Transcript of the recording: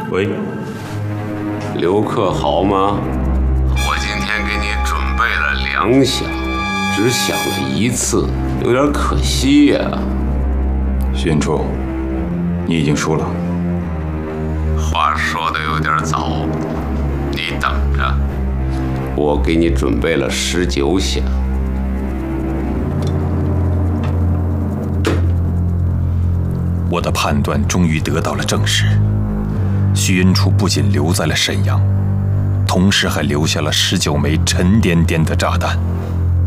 喂， 刘克好吗？我今天给你准备了2响，只响了1次，有点可惜呀。 许云初，你已经输了。 话说的有点早，你等着，我给你准备了19响。 我的判断终于得到了证实。许云初不仅留在了沈阳，同时还留下了19枚沉甸甸的炸弹。